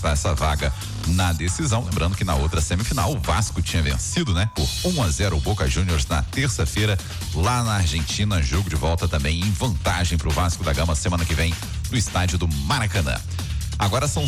conquistar essa vaga na decisão. Lembrando que na outra semifinal o Vasco tinha vencido, né? Por 1-0 o Boca Juniors na terça-feira lá na Argentina. Jogo de volta também em vantagem pro Vasco da Gama semana que vem no estádio do Maracanã. Agora são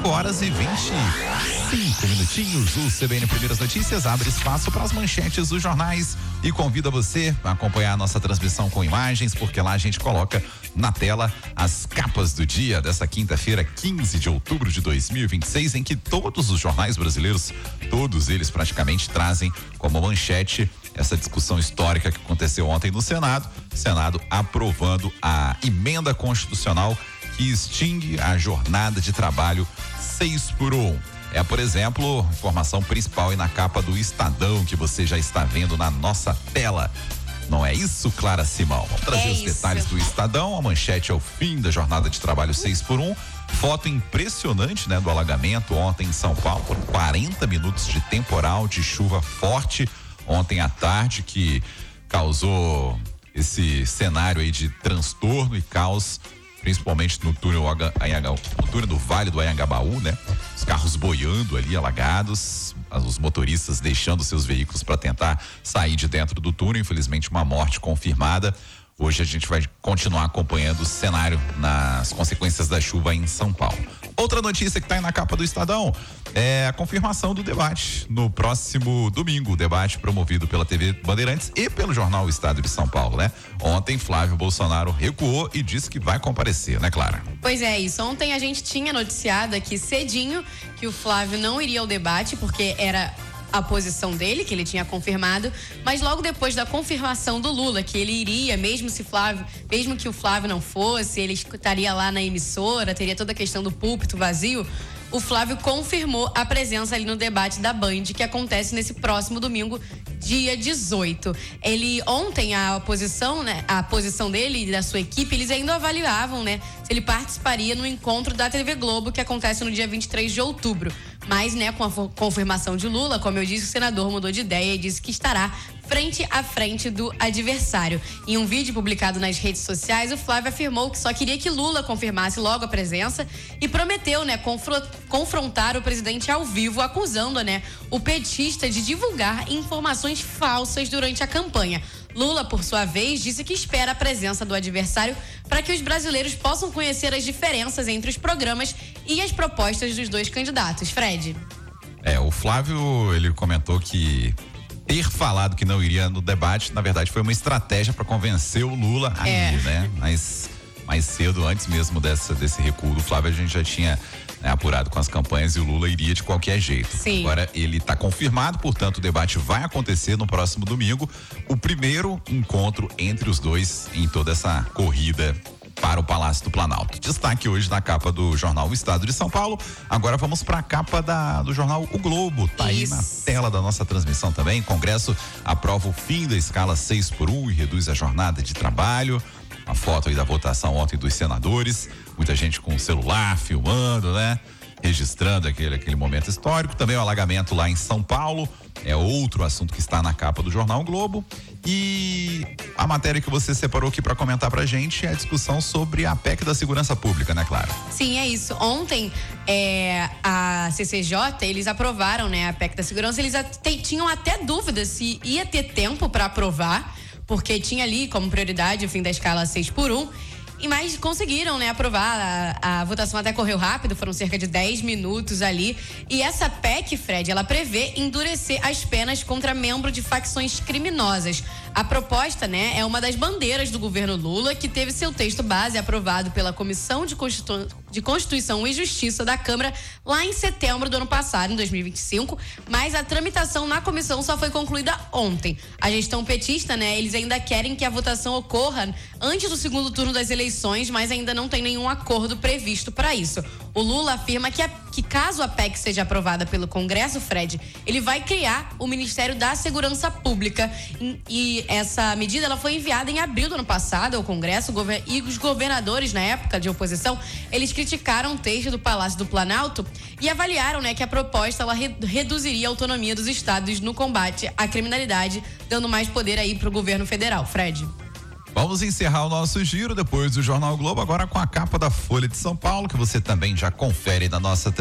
5h25 minutinhos. O CBN Primeiras Notícias abre espaço para as manchetes dos jornais e convida você a acompanhar a nossa transmissão com imagens, porque lá a gente coloca na tela as capas do dia dessa quinta-feira, 15 de outubro de 2026, em que todos os jornais brasileiros, todos eles praticamente trazem como manchete essa discussão histórica que aconteceu ontem no Senado. O Senado aprovando a emenda constitucional que extingue a jornada de trabalho 6x1. É, por exemplo, informação principal aí na capa do Estadão, que você já está vendo na nossa tela. Não é isso, Clara Simão? Vamos trazer os detalhes do Estadão. A manchete é o fim da jornada de trabalho 6x1. Foto impressionante, né, do alagamento ontem em São Paulo. Foram 40 minutos de temporal, de chuva forte ontem à tarde, que causou esse cenário aí de transtorno e caos, principalmente no túnel do Vale do Anhangabaú, né? Os carros boiando ali, alagados, os motoristas deixando seus veículos para tentar sair de dentro do túnel. Infelizmente, uma morte confirmada. Hoje a gente vai continuar acompanhando o cenário nas consequências da chuva em São Paulo. Outra notícia que está aí na capa do Estadão é a confirmação do debate no próximo domingo. O debate promovido pela TV Bandeirantes e pelo jornal Estado de São Paulo, né? Ontem, Flávio Bolsonaro recuou e disse que vai comparecer, né, Clara? Pois é, isso. Ontem a gente tinha noticiado aqui cedinho que o Flávio não iria ao debate, porque era a posição dele, que ele tinha confirmado, mas logo depois da confirmação do Lula, que ele iria, mesmo que o Flávio não fosse, ele estaria lá na emissora, teria toda a questão do púlpito vazio, o Flávio confirmou a presença ali no debate da Band, que acontece nesse próximo domingo, dia 18. Ele, ontem, a posição dele e da sua equipe, eles ainda avaliavam, né, se ele participaria no encontro da TV Globo, que acontece no dia 23 de outubro. Mas, né, com a confirmação de Lula, como eu disse, o senador mudou de ideia e disse que estará frente a frente do adversário. Em um vídeo publicado nas redes sociais, o Flávio afirmou que só queria que Lula confirmasse logo a presença e prometeu, né, confrontar o presidente ao vivo, acusando, né, o petista de divulgar informações falsas durante a campanha. Lula, por sua vez, disse que espera a presença do adversário para que os brasileiros possam conhecer as diferenças entre os programas e as propostas dos dois candidatos. Fred. O Flávio, ele comentou que ter falado que não iria no debate, na verdade, foi uma estratégia para convencer o Lula a ir, né? Mas mais cedo, antes mesmo desse recuo do Flávio, a gente já tinha, né, apurado com as campanhas e o Lula iria de qualquer jeito. Sim. Agora ele está confirmado, portanto o debate vai acontecer no próximo domingo, o primeiro encontro entre os dois em toda essa corrida para o Palácio do Planalto. Destaque hoje na capa do jornal O Estado de São Paulo. Agora vamos para a capa do jornal O Globo. Tá aí na tela da nossa transmissão também. Congresso aprova o fim da escala 6x1 e reduz a jornada de trabalho. Uma foto aí da votação ontem dos senadores. Muita gente com o celular filmando, né? Registrando aquele momento histórico. Também o alagamento lá em São Paulo. É outro assunto que está na capa do jornal O Globo. E a matéria que você separou aqui para comentar pra gente é a discussão sobre a PEC da Segurança Pública, né, Clara? Sim, é isso. Ontem, a CCJ, eles aprovaram, né, a PEC da Segurança. Eles tinham até dúvidas se ia ter tempo para aprovar, porque tinha ali como prioridade o fim da escala 6x1. Mas conseguiram, né, aprovar. A votação até correu rápido, foram cerca de 10 minutos ali. E essa PEC, Fred, ela prevê endurecer as penas contra membros de facções criminosas. A proposta, né, é uma das bandeiras do governo Lula, que teve seu texto base aprovado pela Comissão de Constituição e Justiça da Câmara lá em setembro do ano passado, em 2025, mas a tramitação na comissão só foi concluída ontem. A gestão petista, né, eles ainda querem que a votação ocorra antes do segundo turno das eleições, mas ainda não tem nenhum acordo previsto para isso. O Lula afirma que caso a PEC seja aprovada pelo Congresso, Fred, ele vai criar o Ministério da Segurança Pública. E essa medida ela foi enviada em abril do ano passado ao Congresso, e os governadores, na época de oposição, eles criticaram o texto do Palácio do Planalto e avaliaram, né, que a proposta ela reduziria a autonomia dos estados no combate à criminalidade, dando mais poder aí para o governo federal. Fred. Vamos encerrar o nosso giro depois do Jornal Globo, agora com a capa da Folha de São Paulo, que você também já confere na nossa